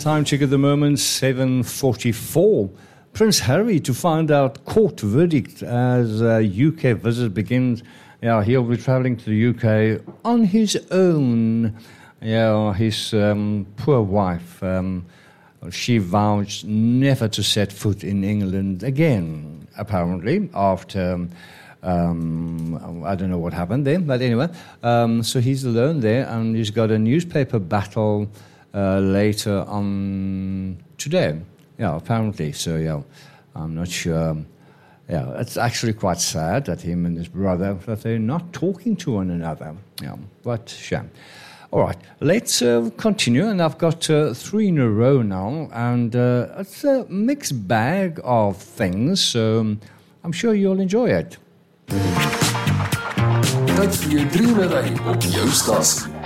time check at the moment, 7:44. Prince Harry to find out court verdict as UK visit begins. Yeah, he'll be travelling to the UK on his own. Yeah, his poor wife, she vowed never to set foot in England again, apparently, after... I don't know what happened there, but anyway, so he's alone there, and he's got a newspaper battle later on today. Yeah, apparently. So, yeah, I'm not sure. Yeah, it's actually quite sad that him and his brother, that they're not talking to one another. Yeah, what shame. All right, let's continue, and I've got 3 in a row now, and it's a mixed bag of things, so I'm sure you'll enjoy it. Tyd vir jou 3 in 'n ry op jou stasie.